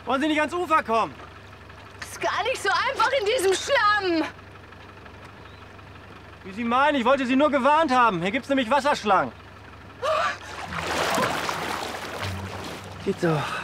Wollen Sie nicht ans Ufer kommen? Ist gar nicht so einfach in diesem Schlamm. Wie Sie meinen, ich wollte Sie nur gewarnt haben. Hier gibt's nämlich Wasserschlangen. Geht doch.